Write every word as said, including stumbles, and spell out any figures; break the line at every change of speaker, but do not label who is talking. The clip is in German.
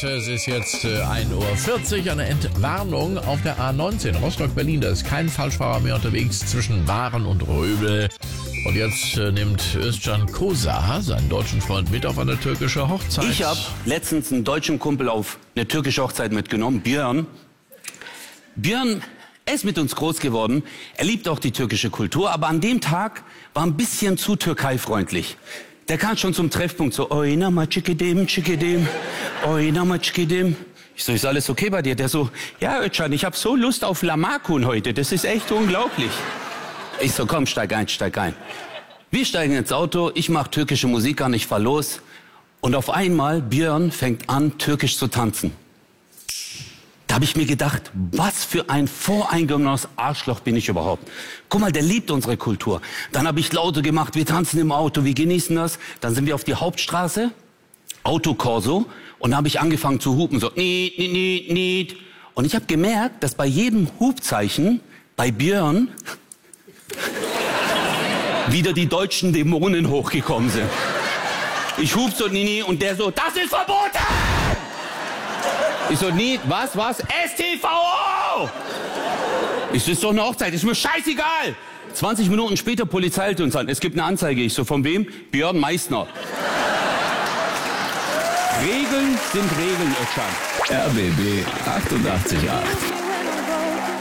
Es ist jetzt äh, ein Uhr vierzig, eine Entwarnung auf der A neunzehn Rostock-Berlin. Da ist kein Falschfahrer mehr unterwegs zwischen Waren und Röbel. Und jetzt äh, nimmt Özcan Kosa seinen deutschen Freund mit auf eine türkische Hochzeit.
Ich habe letztens einen deutschen Kumpel auf eine türkische Hochzeit mitgenommen, Björn. Björn, er ist mit uns groß geworden. Er liebt auch die türkische Kultur, aber an dem Tag war ein bisschen zu türkeifreundlich. Der kam schon zum Treffpunkt so, oi nama çikidim, çikidim, oi nama çikidim. Ich so, ist alles okay bei dir? Der so, ja Özcan, ich habe so Lust auf Lahmacun heute, das ist echt unglaublich. Ich so, komm, steig ein, steig ein. Wir steigen ins Auto, ich mach türkische Musik an, ich fahr los. Und auf einmal, Björn fängt an, türkisch zu tanzen. Da habe ich mir gedacht, was für ein voreingenommenes Arschloch bin ich überhaupt. Guck mal, der liebt unsere Kultur. Dann habe ich Laute gemacht, wir tanzen im Auto, wir genießen das. Dann sind wir auf die Hauptstraße, Autokorso, und da habe ich angefangen zu hupen, so niet, niet, niet, niet. Und ich habe gemerkt, dass bei jedem Hupzeichen bei Björn wieder die deutschen Dämonen hochgekommen sind. Ich hup so, Nini, und der so, das ist verboten! Ich so, nie, was, was? S T V O! Ich so, ist doch eine Hochzeit, ist mir scheißegal! zwanzig Minuten später, Polizei hält uns an. Es gibt eine Anzeige. Ich so, von wem? Björn Meissner. Regeln sind Regeln, Özcan.
R B B achtundachtzig Komma acht.